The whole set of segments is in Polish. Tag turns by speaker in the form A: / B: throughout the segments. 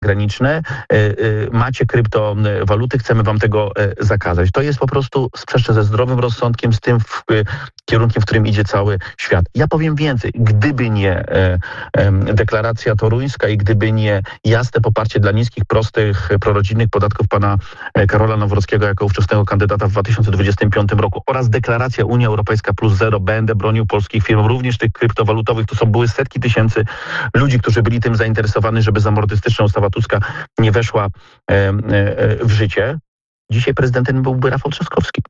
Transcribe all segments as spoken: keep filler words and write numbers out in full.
A: graniczne, macie kryptowaluty, chcemy wam tego zakazać. To jest po prostu sprzeczne ze zdrowym rozsądkiem, z tym w, kierunkiem, w którym idzie cały świat. Ja powiem więcej. Gdyby nie deklaracja toruńska i gdyby nie jasne poparcie dla niskich, prostych, prorodzinnych podatków pana Karola Nawrockiego jako ówczesnego kandydata w dwa tysiące dwudziestym piątym roku oraz deklaracja Unia Europejska plus zero, będę bronił polskich firm, również tych kryptowalutowych, to są były setki tysięcy ludzi, którzy byli tym zainteresowani, żeby zamordystyczna ustawa Tuska nie weszła e, e, w życie. Dzisiaj prezydentem byłby Rafał Trzaskowski.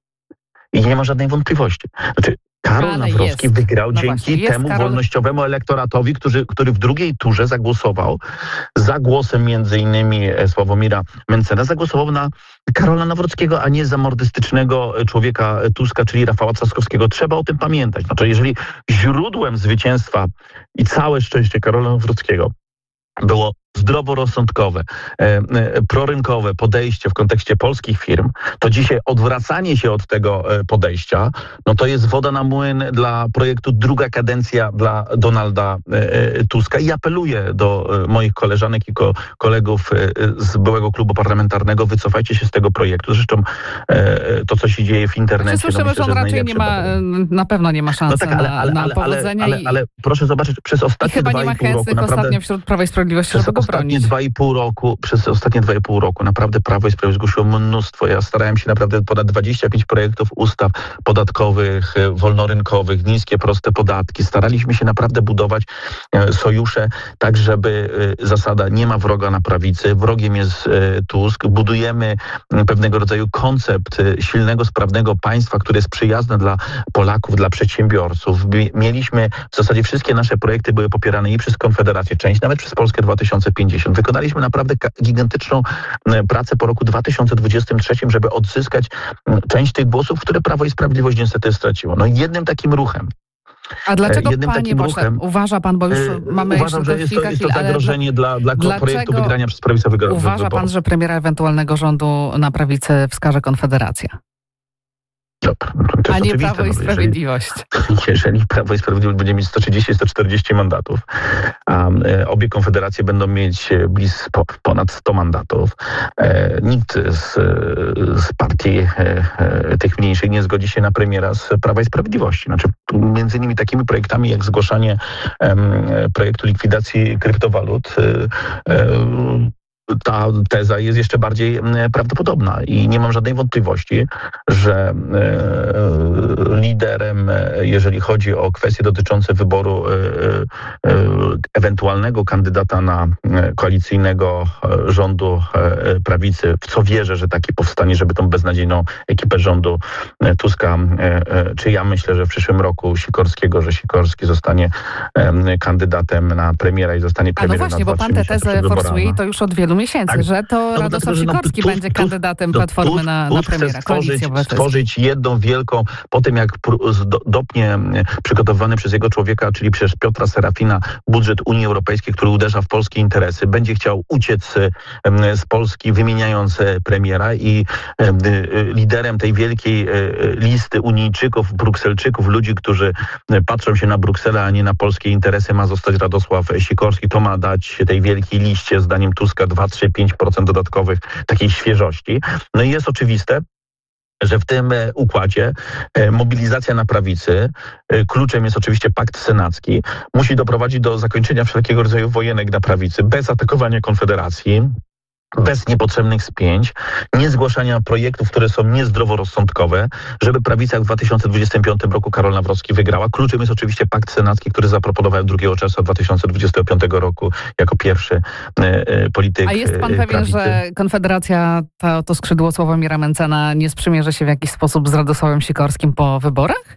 A: I nie ma żadnej wątpliwości. Znaczy, Karol
B: Ale
A: Nawrocki
B: jest.
A: wygrał
B: No
A: dzięki
B: właśnie,
A: temu
B: Karol...
A: wolnościowemu elektoratowi, który, który w drugiej turze zagłosował za głosem między innymi Sławomira Mencena, zagłosował na Karola Nawrockiego, a nie zamordystycznego człowieka Tuska, czyli Rafała Trzaskowskiego. Trzeba o tym pamiętać. Znaczy, jeżeli źródłem zwycięstwa i całe szczęście Karola Nawrockiego było zdroworozsądkowe, e, e, prorynkowe podejście w kontekście polskich firm, to dzisiaj odwracanie się od tego e, podejścia, no to jest woda na młyn dla projektu druga kadencja dla Donalda e, Tuska. I apeluję do e, moich koleżanek i ko, kolegów e, z byłego klubu parlamentarnego, wycofajcie się z tego projektu. Zresztą e, to, co się dzieje w internecie...
B: Słyszymy,
A: no myślę,
B: że on raczej nie ma, na pewno nie ma szansy
A: no tak, ale, ale,
B: na,
A: ale,
B: na powodzenia.
A: Ale, ale, ale, ale proszę zobaczyć, przez ostatnie dwa i pół roku...
B: Chyba nie ma chętnych ostatnio wśród Prawa i Sprawiedliwości, żeby go
A: ostatnie
B: bronić.
A: dwa i pół roku, przez ostatnie dwa i pół roku naprawdę Prawo i Sprawiedliwość zgłosiło mnóstwo. Ja starałem się naprawdę ponad dwadzieścia pięć projektów ustaw podatkowych, wolnorynkowych, niskie, proste podatki. Staraliśmy się naprawdę budować sojusze tak, żeby zasada nie ma wroga na prawicy, wrogiem jest Tusk. Budujemy pewnego rodzaju koncept silnego, sprawnego państwa, które jest przyjazne dla Polaków, dla przedsiębiorców. Mieliśmy, w zasadzie wszystkie nasze projekty były popierane i przez Konfederację, część nawet przez Polskę dwa tysiące pięćdziesiąt. Wykonaliśmy naprawdę gigantyczną pracę po roku dwa tysiące dwudziestym trzecim, żeby odzyskać część tych głosów, które Prawo i Sprawiedliwość niestety straciło. No i jednym takim ruchem,
B: A dlaczego,
A: jednym
B: panie
A: takim
B: pośle,
A: ruchem,
B: uważa pan, bo już mamy
A: uważam,
B: jeszcze
A: że jest to, jest to zagrożenie dla, dla projektu wygrania przez prawicę wyborów.
B: Uważa pan, że premiera ewentualnego rządu na prawicy wskaże Konfederacja?
A: Dobra,
B: a nie Prawo i
A: no,
B: Sprawiedliwość.
A: Jeżeli, jeżeli Prawo i Sprawiedliwość będzie mieć sto trzydzieści sto czterdzieści mandatów, a e, obie konfederacje będą mieć blis, po, ponad sto mandatów, e, nikt z, z partii e, e, tych mniejszych nie zgodzi się na premiera z Prawa i Sprawiedliwości. Znaczy, między innymi takimi projektami jak zgłaszanie e, projektu likwidacji kryptowalut, e, e, ta teza jest jeszcze bardziej prawdopodobna i nie mam żadnej wątpliwości, że e, liderem, jeżeli chodzi o kwestie dotyczące wyboru e, e, ewentualnego kandydata na koalicyjnego rządu e, prawicy, w co wierzę, że taki powstanie, żeby tą beznadziejną ekipę rządu e, Tuska, e, czy ja myślę, że w przyszłym roku Sikorskiego, że Sikorski zostanie e, kandydatem na premiera i zostanie premierem.
B: A no właśnie,
A: na
B: bo pan tę tezę forsuje i to już od wielu miesięcy, tak, że to no, Radosław dlatego, Sikorski no, będzie Tusk, kandydatem Platformy Tusk, na, na premiera.
A: Chce stworzyć, stworzyć jedną wielką, po tym jak dopnie przygotowywany przez jego człowieka, czyli przez Piotra Serafina, budżet Unii Europejskiej, który uderza w polskie interesy, będzie chciał uciec z Polski, wymieniając premiera i liderem tej wielkiej listy Unijczyków, Brukselczyków, ludzi, którzy patrzą się na Brukselę, a nie na polskie interesy, ma zostać Radosław Sikorski. To ma dać tej wielkiej liście, zdaniem Tuska, dwa, trzy, pięć procent dodatkowych takiej świeżości. No i jest oczywiste, że w tym układzie mobilizacja na prawicy, kluczem jest oczywiście pakt senacki, musi doprowadzić do zakończenia wszelkiego rodzaju wojenek na prawicy, bez atakowania Konfederacji, bez niepotrzebnych spięć, nie zgłaszania projektów, które są niezdroworozsądkowe, żeby prawica w dwa tysiące dwudziestym piątym roku Karol Nawrocki wygrała. Kluczem jest oczywiście pakt senacki, który zaproponowałem drugiego czerwca dwa tysiące dwudziestego piątego roku jako pierwszy e, polityk
B: A jest pan pewien,
A: prawicy.
B: że Konfederacja, to, to skrzydło Sławomira Mencena nie sprzymierzy się w jakiś sposób z Radosławem Sikorskim po wyborach?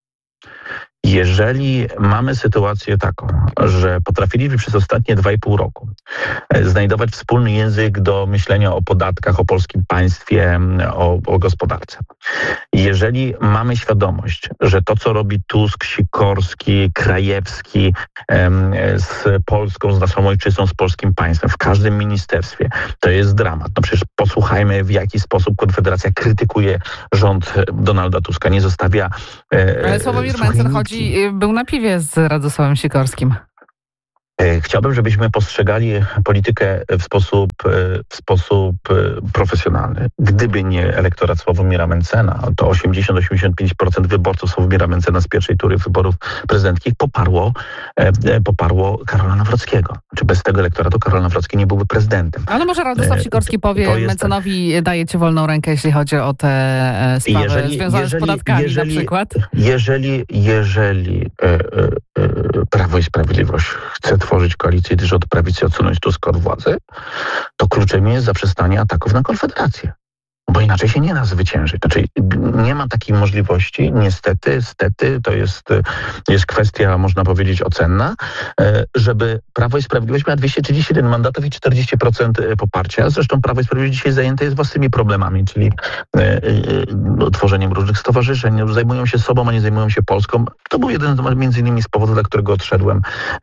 A: Jeżeli mamy sytuację taką, że potrafiliśmy przez ostatnie dwa i pół roku znajdować wspólny język do myślenia o podatkach, o polskim państwie, o, o gospodarce. Jeżeli mamy świadomość, że to, co robi Tusk, Sikorski, Krajewski em, z Polską, z naszą ojczyzną, z polskim państwem, w każdym ministerstwie, to jest dramat. No przecież posłuchajmy, w jaki sposób Konfederacja krytykuje rząd Donalda Tuska, nie zostawia... E,
B: Ale Sławomir Mencen chodzi, był na piwie z Radosławem Sikorskim.
A: Chciałbym, żebyśmy postrzegali politykę w sposób, w sposób profesjonalny. Gdyby nie elektorat Sławomira Mentzena, to osiemdziesiąt do osiemdziesięciu pięciu procent wyborców Sławomira Mentzena z pierwszej tury wyborów prezydenckich poparło, poparło Karola Nawrockiego. Czy bez tego elektoratu Karol Nawrocki nie byłby prezydentem.
B: Ale może Radosław Sikorski powie, Mentzenowi tak. daje ci wolną rękę, jeśli chodzi o te sprawy jeżeli, związane jeżeli, z podatkami jeżeli, na przykład?
A: Jeżeli, jeżeli e, e, Prawo i Sprawiedliwość chce tworzyć koalicję i rząd prawicy odsunąć Tuska od władzy, to kluczem jest zaprzestanie ataków na Konfederację. Bo inaczej się nie da zwyciężyć. Znaczy nie ma takiej możliwości, niestety, stety, to jest, jest kwestia, można powiedzieć, ocenna, żeby Prawo i Sprawiedliwość miała dwieście trzydzieści jeden mandatów i czterdzieści procent poparcia. Zresztą Prawo i Sprawiedliwość dzisiaj zajęte jest własnymi problemami, czyli no, tworzeniem różnych stowarzyszeń. Zajmują się sobą, a nie zajmują się Polską. To był jeden z, między innymi z powodów, dla którego odszedłem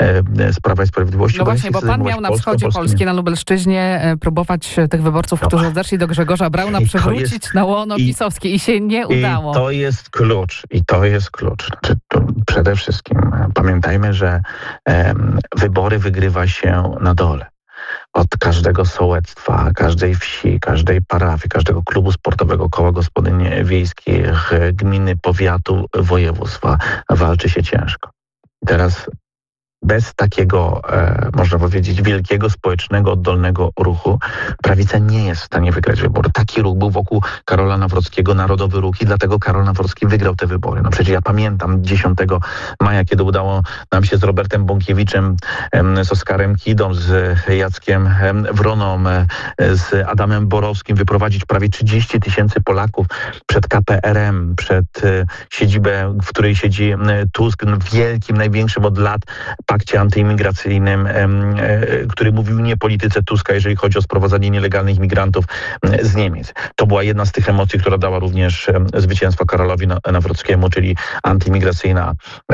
A: z Prawa i Sprawiedliwości.
B: No bo właśnie, bo pan miał na wschodzie Polską, Polski, na Lubelszczyźnie, próbować tych wyborców, no. którzy odeszli do Grzegorza Brauna, przywrócić jest, na łono i, pisowskie i się nie udało.
A: I to jest klucz. I to jest klucz. Znaczy, to przede wszystkim pamiętajmy, że um, wybory wygrywa się na dole. Od każdego sołectwa, każdej wsi, każdej parafii, każdego klubu sportowego, koła gospodyń wiejskich, gminy, powiatu, województwa walczy się ciężko. I teraz bez takiego, e, można powiedzieć, wielkiego społecznego, oddolnego ruchu prawica nie jest w stanie wygrać wyboru. Taki ruch był wokół Karola Nawrockiego, narodowy ruch i dlatego Karol Nawrocki wygrał te wybory. No przecież ja pamiętam dziesiątego maja, kiedy udało nam się z Robertem Bąkiewiczem, em, z Oskarem Kidą, z Jackiem em, Wroną, em, z Adamem Borowskim wyprowadzić prawie trzydzieści tysięcy Polaków przed K P R M, przed e, siedzibę, w której siedzi e, Tusk, w wielkim, największym od lat pakcie antyimigracyjnym, który mówił nie polityce Tuska, jeżeli chodzi o sprowadzanie nielegalnych imigrantów z Niemiec. To była jedna z tych emocji, która dała również zwycięstwo Karolowi Nawrockiemu, czyli antyimigracyjna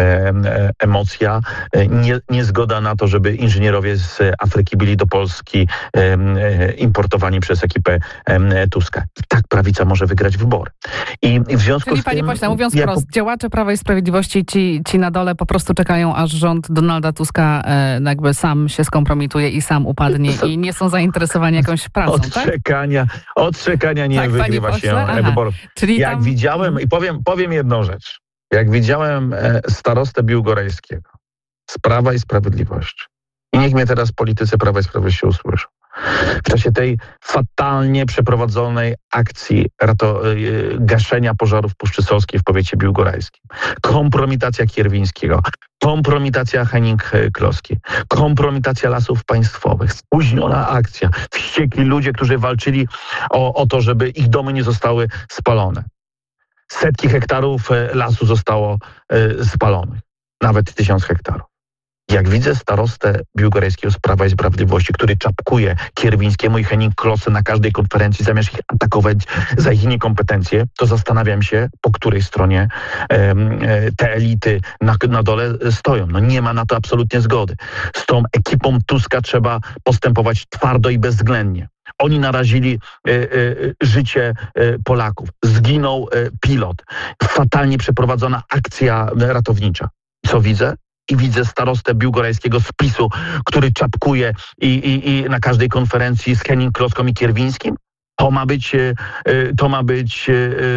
A: emocja. Nie, niezgoda na to, żeby inżynierowie z Afryki byli do Polski importowani przez ekipę Tuska. I tak prawica może wygrać wybory. I w związku
B: czyli,
A: z tym...
B: panie pośle, mówiąc ja... wprost, działacze Prawa i Sprawiedliwości, ci, ci na dole po prostu czekają, aż rząd Donalda Tuska e, jakby sam się skompromituje i sam upadnie i nie są zainteresowani jakąś pracą,
A: Odczekania,
B: tak?
A: odczekania nie tak, wygrywa się Aha. wyborów.
B: Czyli
A: Jak
B: tam...
A: widziałem, i powiem, powiem jedną rzecz. Jak widziałem e, starostę Biłgorajskiego z Prawa i Sprawiedliwości, i niech mnie teraz politycy Prawa i Sprawiedliwości usłyszą, w czasie tej fatalnie przeprowadzonej akcji rato, gaszenia pożarów w Puszczy Solskiej w powiecie biłgorajskim, kompromitacja Kierwińskiego, kompromitacja Henning-Kloski, kompromitacja lasów państwowych, spóźniona akcja, wściekli ludzie, którzy walczyli o, o to, żeby ich domy nie zostały spalone. Setki hektarów lasu zostało y, spalonych, nawet tysiąc hektarów. Jak widzę starostę biłgorajskiego z Prawa i Sprawiedliwości, który czapkuje Kierwińskiemu i Henning-Klosce na każdej konferencji, zamiast ich atakować za ich niekompetencje, to zastanawiam się, po której stronie e, te elity na, na dole stoją. No nie ma na to absolutnie zgody. Z tą ekipą Tuska trzeba postępować twardo i bezwzględnie. Oni narazili e, e, życie e, Polaków. Zginął e, pilot. Fatalnie przeprowadzona akcja ratownicza. Co widzę? I widzę starostę biłgorajskiego z PiSu, który czapkuje i, i, i na każdej konferencji z Henning-Kloską i Kierwińskim. To ma być, to ma być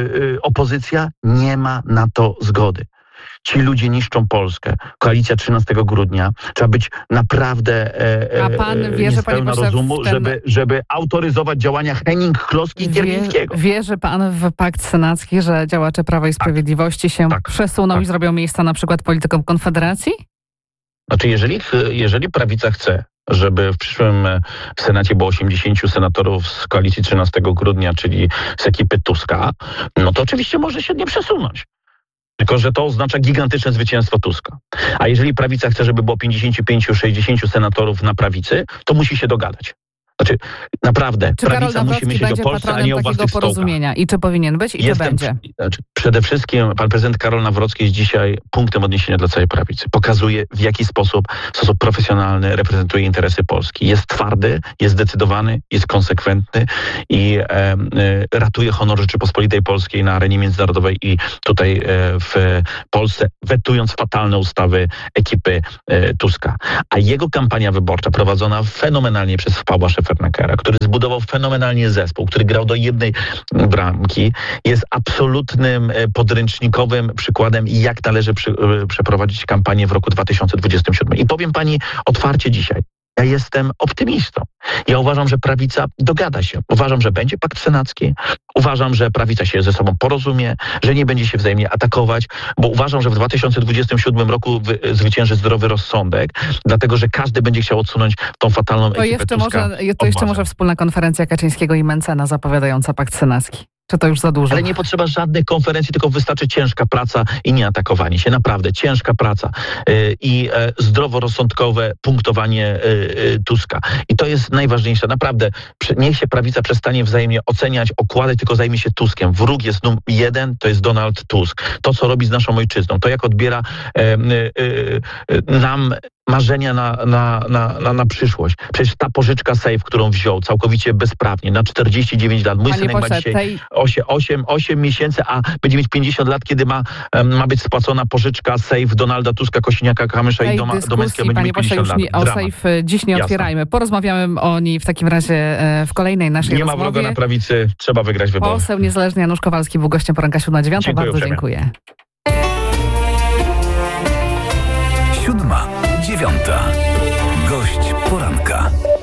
A: opozycja? Nie ma na to zgody. Ci ludzie niszczą Polskę. Koalicja trzynastego grudnia. Trzeba być naprawdę e,
B: A pan wierzy, panie pośle,
A: rozumu, ten... żeby, żeby autoryzować działania Henning-Kloski i Kierwińskiego.
B: Wie, wierzy pan w pakt senacki, że działacze Prawa i Sprawiedliwości tak, się tak, przesuną tak. i zrobią miejsca na przykład politykom Konfederacji?
A: Znaczy, jeżeli, jeżeli prawica chce, żeby w przyszłym Senacie było osiemdziesięciu senatorów z koalicji trzynastego grudnia, czyli z ekipy Tuska, no to oczywiście może się nie przesunąć. Tylko że to oznacza gigantyczne zwycięstwo Tuska. A jeżeli prawica chce, żeby było pięćdziesięciu pięciu sześćdziesięciu senatorów na prawicy, to musi się dogadać. Znaczy, naprawdę,
B: Czy Karol
A: prawica musi
B: Nawrocki
A: myśleć o
B: będzie
A: Polsce, a
B: patronem
A: nie o
B: takiego
A: własnych stołkach.
B: porozumienia? I czy powinien być, i czy
A: Jestem,
B: będzie?
A: Znaczy, przede wszystkim pan prezydent Karol Nawrocki jest dzisiaj punktem odniesienia dla całej prawicy. Pokazuje, w jaki sposób, w sposób profesjonalny reprezentuje interesy Polski. Jest twardy, jest zdecydowany, jest konsekwentny i e, e, ratuje honor Rzeczypospolitej Polskiej na arenie międzynarodowej i tutaj e, w Polsce, wetując fatalne ustawy ekipy e, Tuska. A jego kampania wyborcza prowadzona fenomenalnie przez Pawła Szefernakera, który zbudował fenomenalnie zespół, który grał do jednej bramki, jest absolutnym podręcznikowym przykładem, jak należy przy, przeprowadzić kampanię w roku dwa tysiące dwudziestym siódmym. I powiem pani otwarcie dzisiaj, ja jestem optymistą. Ja uważam, że prawica dogada się. Uważam, że będzie pakt senacki. Uważam, że prawica się ze sobą porozumie, że nie będzie się wzajemnie atakować, bo uważam, że w dwa tysiące dwudziestym siódmym roku wy, zwycięży zdrowy rozsądek, dlatego, że każdy będzie chciał odsunąć tą fatalną
B: To
A: ekipę
B: jeszcze
A: Tuska
B: może, to jeszcze może wspólna konferencja Kaczyńskiego i Mencena zapowiadająca pakt senacki. Czy to już za dużo?
A: Ale nie potrzeba żadnych konferencji, tylko wystarczy ciężka praca i nie atakowanie się. Naprawdę, ciężka praca yy, i yy, zdroworozsądkowe punktowanie yy, Tuska. I to jest najważniejsze. Naprawdę, niech się prawica przestanie wzajemnie oceniać, okładać, tylko zajmie się Tuskiem. Wróg jest numer jeden, to jest Donald Tusk. To, co robi z naszą ojczyzną, to jak odbiera yy, yy, yy, nam marzenia na, na, na, na, na przyszłość. Przecież ta pożyczka Safe, którą wziął całkowicie bezprawnie, na czterdzieści dziewięć lat. Mój
B: Panie
A: synek
B: pośle,
A: ma dzisiaj
B: tej...
A: osiem miesięcy, a będzie mieć pięćdziesiąt lat, kiedy ma, ma być spłacona pożyczka Safe Donalda Tuska, Kosiniaka-Kamysza i Doma, Domeńskiego będzie mieć pięćdziesiąt lat.
B: Nie, o Safe dziś nie
A: Jasne.
B: Otwierajmy. Porozmawiamy o niej w takim razie w kolejnej naszej
A: nie
B: rozmowie.
A: Nie ma wroga na prawicy, trzeba wygrać wybory.
B: Poseł niezależny Janusz Kowalski był gościem poranka siódma dziewiąta.
A: Dziękuję
B: Bardzo
A: uprzejmie.
B: dziękuję.
C: Siódma, dziewiąta. Gość poranka.